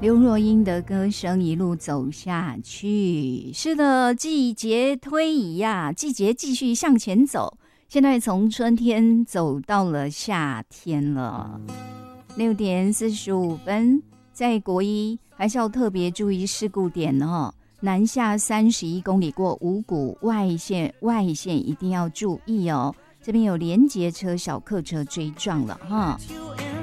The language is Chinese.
刘若英的歌声一路走下去。是的，季节推移呀，季节继续向前走。现在从春天走到了夏天了。6点45分，在国一还是要特别注意事故点哦。南下31公里过五股外线一定要注意哦。这边有连结车、小客车追撞了哈。